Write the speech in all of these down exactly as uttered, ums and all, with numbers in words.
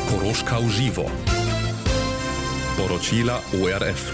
Koroška v živo. Poročila O R F.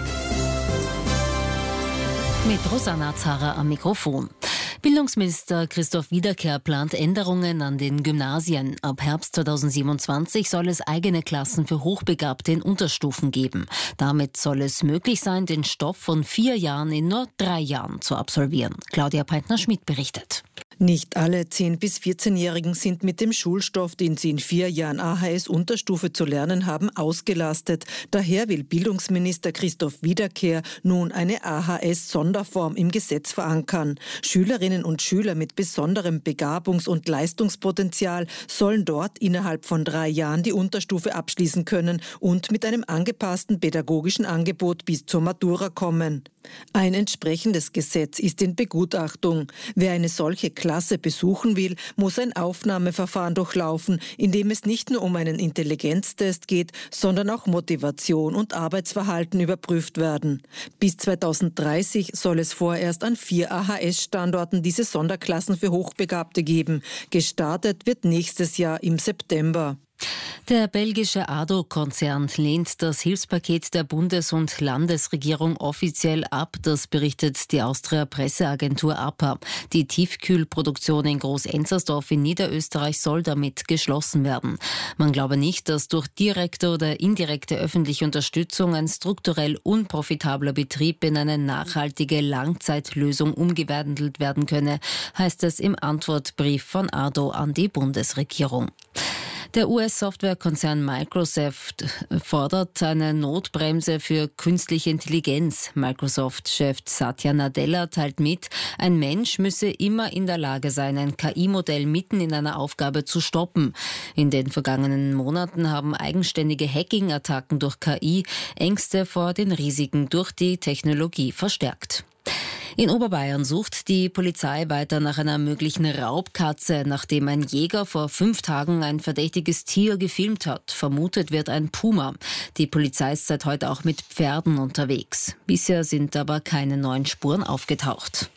Mit Rosanna Zara am Mikrofon. Bildungsminister Christoph Wiederkehr plant Änderungen an den Gymnasien. Ab Herbst zweitausendsiebenundzwanzig soll es eigene Klassen für Hochbegabte in Unterstufen geben. Damit soll es möglich sein, den Stoff von vier Jahren in nur drei Jahren zu absolvieren. Claudia Peitner-Schmidt berichtet. Nicht alle zehn- bis vierzehnjährigen sind mit dem Schulstoff, den sie in vier Jahren A H S-Unterstufe zu lernen haben, ausgelastet. Daher will Bildungsminister Christoph Wiederkehr nun eine A H S-Sonderform im Gesetz verankern. Schülerinnen und Schüler mit besonderem Begabungs- und Leistungspotenzial sollen dort innerhalb von drei Jahren die Unterstufe abschließen können und mit einem angepassten pädagogischen Angebot bis zur Matura kommen. Ein entsprechendes Gesetz ist in Begutachtung. Wer eine solche Klasse besuchen will, muss ein Aufnahmeverfahren durchlaufen, in dem es nicht nur um einen Intelligenztest geht, sondern auch Motivation und Arbeitsverhalten überprüft werden. Bis zweitausenddreißig soll es vorerst an vier A H S-Standorten diese Sonderklassen für Hochbegabte geben. Gestartet wird nächstes Jahr im September. Der belgische A D O-Konzern lehnt das Hilfspaket der Bundes- und Landesregierung offiziell ab. Das berichtet die Austria-Presseagentur A P A. Die Tiefkühlproduktion in Groß-Enzersdorf in Niederösterreich soll damit geschlossen werden. Man glaube nicht, dass durch direkte oder indirekte öffentliche Unterstützung ein strukturell unprofitabler Betrieb in eine nachhaltige Langzeitlösung umgewandelt werden könne, heißt es im Antwortbrief von A D O an die Bundesregierung. Der U S-Softwarekonzern Microsoft fordert eine Notbremse für künstliche Intelligenz. Microsoft-Chef Satya Nadella teilt mit, ein Mensch müsse immer in der Lage sein, ein K I-Modell mitten in einer Aufgabe zu stoppen. In den vergangenen Monaten haben eigenständige Hacking-Attacken durch K I Ängste vor den Risiken durch die Technologie verstärkt. In Oberbayern sucht die Polizei weiter nach einer möglichen Raubkatze, nachdem ein Jäger vor fünf Tagen ein verdächtiges Tier gefilmt hat. Vermutet wird ein Puma. Die Polizei ist seit heute auch mit Pferden unterwegs. Bisher sind aber keine neuen Spuren aufgetaucht.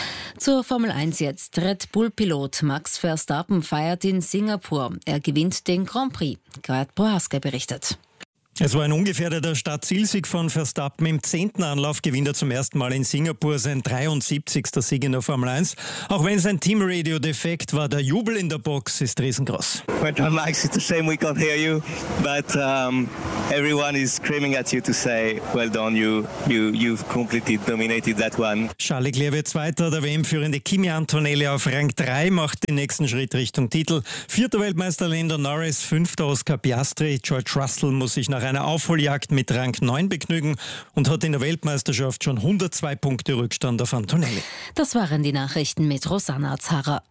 Zur Formel eins jetzt. Red Bull-Pilot Max Verstappen feiert in Singapur. Er gewinnt den Grand Prix. Gerd Prohaska berichtet. Es war ein ungefährdeter Start-Zielsieg von Verstappen. Im zehnten Anlauf gewinnt er zum ersten Mal in Singapur sein dreiundsiebzigster Sieg in der Formel eins. Auch wenn es ein Teamradio defekt war, der Jubel in der Box ist riesengroß. Well done, Max. It's a shame we can't hear you, but um, everyone is screaming at you to say, well done, you, you, you've completely dominated that one. Charles Leclerc wird Zweiter, der W M-führende Kimi Antonelli auf Rang drei macht den nächsten Schritt Richtung Titel. Vierter Weltmeister Lando Norris, fünfter Oscar Piastri. George Russell muss sich nach einer Aufholjagd mit Rang neun begnügen und hat in der Weltmeisterschaft schon hundertzwei Punkte Rückstand auf Antonelli. Das waren die Nachrichten mit Rosanna Zara.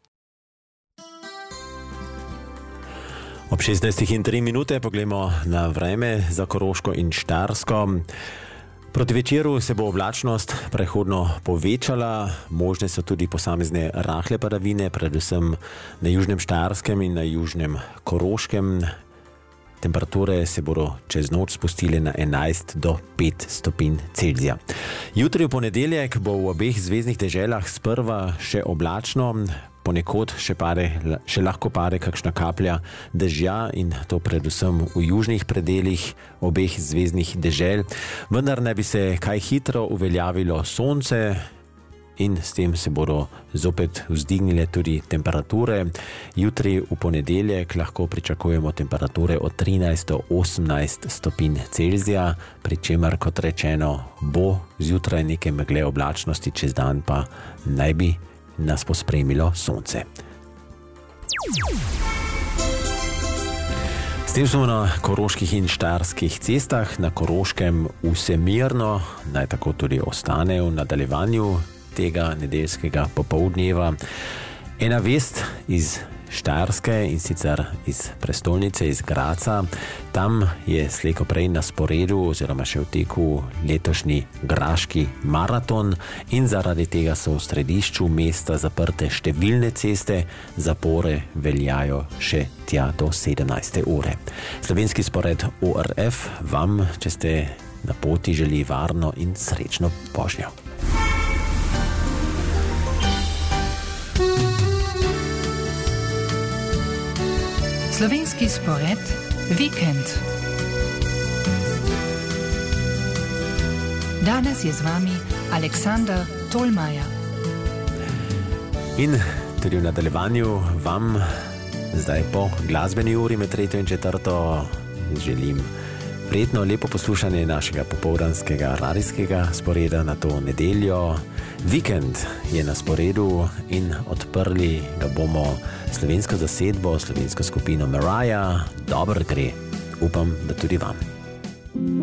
Ob šestnajstih in tri minute poglejmo na vreme za Koroško in Štajersko. Proti večeru se bo oblačnost prehodno povečala, možne so tudi posamezne rahle padavine, predvsem na južnem Štajerskem in na južnem Koroškem. Temperature se bodo čez noč spustile na enajst do pet stopinj Celzija. Jutri v ponedeljek bo v obeh zveznih deželah sprva še oblačno, ponekod še, pade, še lahko pade kakšna kaplja dežja in to predvsem v južnih predeljih obeh zveznih dežel. Vendar naj bi se kaj hitro uveljavilo sonce in s tem se bodo zopet vzdignile tudi temperature. Jutri v ponedeljek lahko pričakujemo temperature od trinajst do osemnajst stopinj Celzija, pri čemer, kot rečeno, bo zjutraj nekaj megle oblačnosti, čez dan pa naj bi nas pospremilo sonce. S tem smo na koroških in štajerskih cestah, na Koroškem vse mirno, naj tako tudi ostane v nadaljevanju tega nedeljskega popoldneva. Ena vest iz Štajerske in sicer iz prestolnice, iz Graca. Tam je slejko prej na sporedu oziroma še v teku letošnji graški maraton in zaradi tega so v središču mesta zaprte številne ceste, zapore veljajo še tja do sedemnajste ure. Slovenski spored O R F vam, če ste na poti, želi varno in srečno vožnjo. Slovenski spored Vikend. Danes je z vami Aleksandar Tolmaja. In tudi v nadaljevanju vam zdaj po glasbeni uri med tretjo in četrto želim prijetno, lepo poslušanje našega popoldanskega radijskega sporeda na to nedeljo. Vikend je na sporedu in odprli ga bomo slovensko zasedbo, slovensko skupino Mariah. Dobro gre. Upam, da tudi vam.